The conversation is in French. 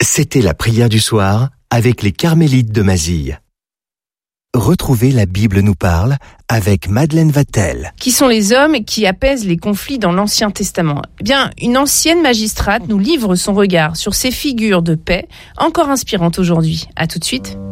C'était la prière du soir avec les Carmélites de Mazille. Retrouvez La Bible nous parle avec Madeleine Vatel. Qui sont les hommes qui apaisent les conflits dans l'Ancien Testament ? Eh bien, une ancienne magistrate nous livre son regard sur ces figures de paix encore inspirantes aujourd'hui. À tout de suite.